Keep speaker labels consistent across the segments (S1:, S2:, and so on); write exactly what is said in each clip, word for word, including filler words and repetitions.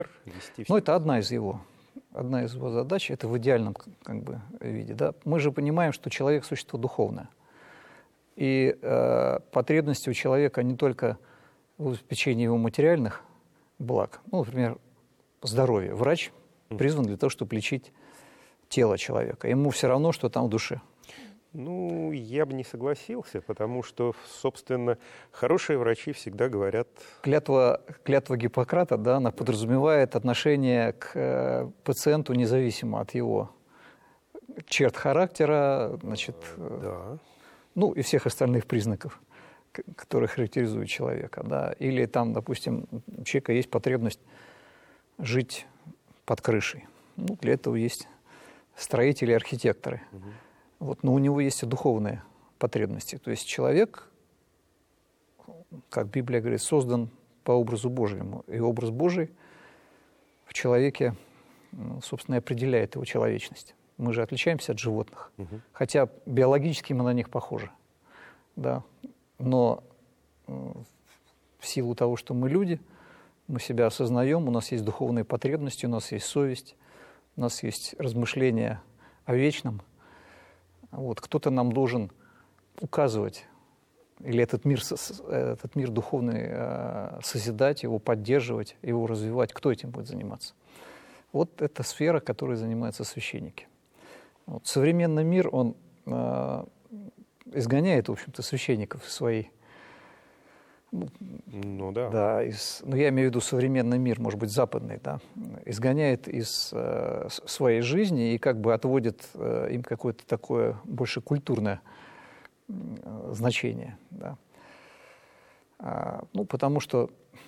S1: вести...
S2: Ну, это одна из его, одна из его задач, это в идеальном как бы, виде. Да? Мы же понимаем, что человек – существо духовное. И э, потребности у человека не только в обеспечении его материальных благ, ну, например, здоровье. Врач призван для того, чтобы лечить тело человека. Ему все равно, что там в душе.
S1: Ну, я бы не согласился, потому что, собственно, хорошие врачи всегда говорят...
S2: Клятва, клятва Гиппократа, да, она подразумевает отношение к э, пациенту независимо от его черт характера, значит, э,
S1: Да.
S2: ну, и всех остальных признаков, которые характеризуют человека. Да. Или там, допустим, у человека есть потребность жить под крышей. Ну, для этого есть строители, архитекторы. Угу. Вот, но у него есть и духовные потребности. То есть человек, как Библия говорит, создан по образу Божьему. И образ Божий в человеке, собственно, и определяет его человечность. Мы же отличаемся от животных. Угу. Хотя биологически мы на них похожи. Да. Но в силу того, что мы люди, мы себя осознаем, у нас есть духовные потребности, у нас есть совесть, у нас есть размышления о вечном. Вот, кто-то нам должен указывать, или этот мир, этот мир духовный созидать, его поддерживать, его развивать. Кто этим будет заниматься? Вот это сфера, которой занимаются священники. Вот, современный мир, он э, изгоняет, в общем-то, священников из своей...
S1: Ну да.
S2: Да, из, ну, я имею в виду современный мир, может быть, западный, да, изгоняет из э, своей жизни и как бы отводит э, им какое-то такое больше культурное э, значение, да. А, ну, потому что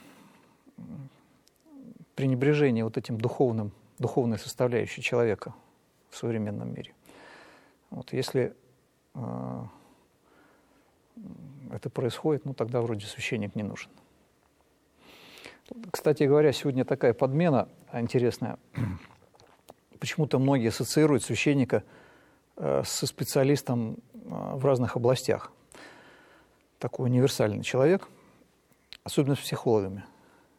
S2: пренебрежение вот этим духовным, духовной составляющей человека в современном мире. Вот если э, это происходит, ну, тогда вроде священник не нужен. Кстати говоря, сегодня такая подмена интересная. Почему-то многие ассоциируют священника э, со специалистом э, в разных областях. Такой универсальный человек, особенно с психологами.